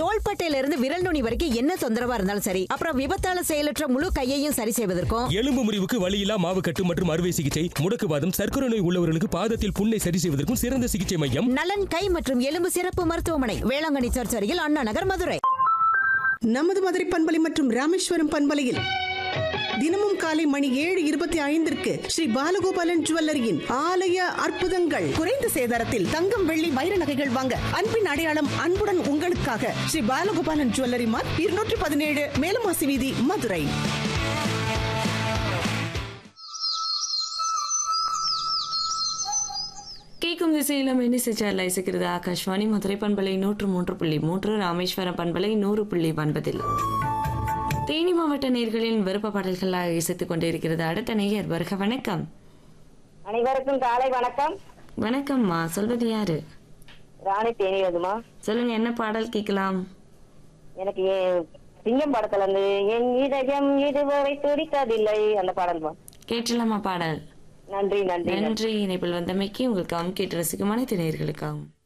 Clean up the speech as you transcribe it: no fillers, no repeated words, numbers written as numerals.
தோள்பட்டையில இருந்து விரல் நுனி வரைக்கும் என்ன தொந்தரவா இருந்தாலும் சரி, அப்புறம் விபத்தால செயலற்ற முழு கையையும் சரி செய்வதற்கும், எலும்பு முறிவுக்கு வலியில்லா மாவு கட்டு மற்றும் அறுவை சிகிச்சை, முடக்குவாதம், சர்க்கரை நோய் உள்ளவர்களுக்கு பாதத்தில் புண்ணை சரி செய்வதற்கும் சிறந்த சிகிச்சை மையம் நலன் கை மற்றும் எலும்பு சிறப்பு மருத்துவமனை, வேளாங்கண்ணி சர்ச் அருகில், அண்ணா நகர், மதுரை. நமது மதுரை பண்பலை மற்றும் ராமேஸ்வரம் பண்பலையில் தினமும் காலை மணி 7:25 ஸ்ரீ பாலகோபாலன் ஜுவல்லரியின் ஆலய அற்புதங்கள். குறைந்த சேதாரத்தில் தங்கம், வெள்ளி, வைர நகைகள் வாங்க அன்பின் அடையாளம் அன்புடன் உங்களுக்காக ஸ்ரீ பாலகோபாலன் ஜுவல்லரி மார்க் 217 மேலமாசி வீதி, மதுரை. கேட்கும் திசையில் மென்னிசைச்சால் இசைக்கிறது ஆகாஷ்வாணி மதுரை பண்பலை 103.3, ராமேஸ்வரம் பண்பலை 100.9. தேனி மாவட்ட நேயர்களின் விருப்ப பாடல்களாக இசைத்துக் கொண்டிருக்கிறது. அடுத்த நேயர் வருக. வணக்கம். அனைவருக்கும் காலை வணக்கம். வணக்கம்மா, சொல்வது யாரு? ராணி தேனிவதுமா. சொல்லுங்க, என்ன பாடல் கேட்கலாம்? எனக்கு சிங்கம் படத்துல இருந்து என் இதயம் இதுவரை துடித்ததில்லை அந்த பாடல்மா. கேட்டலாமா பாடல்? நன்றி நன்றி நன்றி. இணைப்பில் வந்தமைக்கு உங்களுக்கு கேட்டு ரசிக்கும் அனைத்து நேயர்களுக்காகும்.